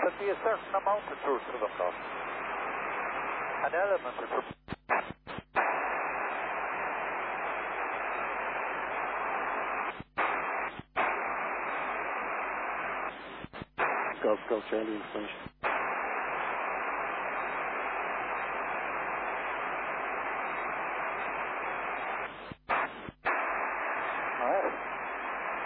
be a certain amount of truth to them, though. An element of truth. Golf Charlie information.